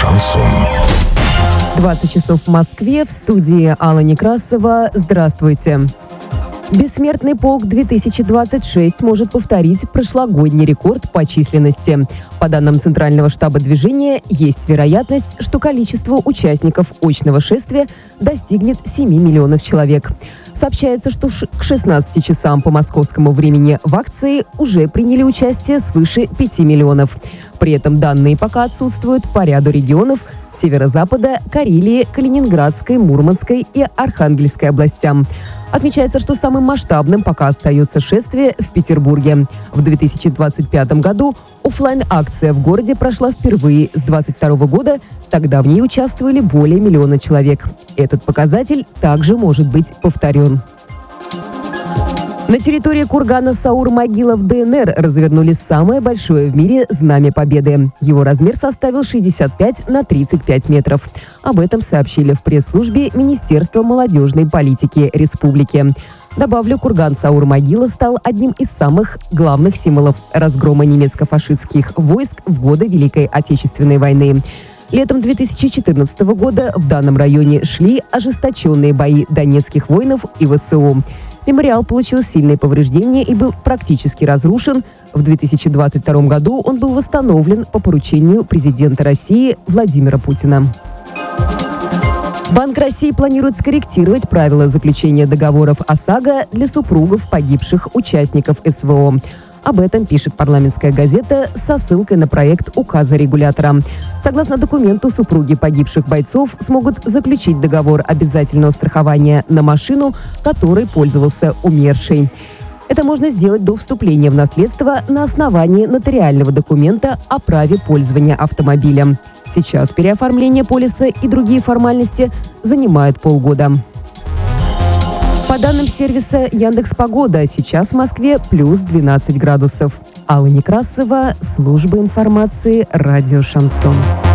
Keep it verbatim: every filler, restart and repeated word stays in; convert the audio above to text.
Шансон. двадцать часов в Москве, в студии Алла Некрасова. Здравствуйте. Бессмертный полк две тысячи двадцать шесть может повторить прошлогодний рекорд по численности. По данным Центрального штаба движения, есть вероятность, что количество участников очного шествия достигнет семи миллионов человек. Сообщается, что к шестнадцати часам по московскому времени в акции уже приняли участие свыше пяти миллионов. При этом данные пока отсутствуют по ряду регионов Северо-Запада, Карелии, Калининградской, Мурманской и Архангельской областям. Отмечается, что самым масштабным пока остается шествие в Петербурге. В две тысячи двадцать пятом году оффлайн-акция в городе прошла впервые с двадцать второго года. Тогда в ней участвовали более миллиона человек. Этот показатель также может быть повторен. На территории кургана Саур-Могила в ДНР развернули самое большое в мире Знамя Победы. Его размер составил шестьдесят пять на тридцать пять метров. Об этом сообщили в пресс-службе Министерства молодежной политики республики. Добавлю, курган Саур-Могила стал одним из самых главных символов разгрома немецко-фашистских войск в годы Великой Отечественной войны. Летом две тысячи четырнадцатого года в данном районе шли ожесточенные бои донецких воинов и ВСУ. Мемориал получил сильные повреждения и был практически разрушен. В две тысячи двадцать втором году он был восстановлен по поручению президента России Владимира Путина. Банк России планирует скорректировать правила заключения договоров ОСАГО для супругов погибших участников СВО. Об этом пишет парламентская газета со ссылкой на проект указа регулятора. Согласно документу, супруги погибших бойцов смогут заключить договор обязательного страхования на машину, которой пользовался умерший. Это можно сделать до вступления в наследство на основании нотариального документа о праве пользования автомобилем. Сейчас переоформление полиса и другие формальности занимают полгода. По данным сервиса Яндекс.Погода, сейчас в Москве плюс двенадцать градусов. Алла Некрасова, служба информации «Радио Шансон».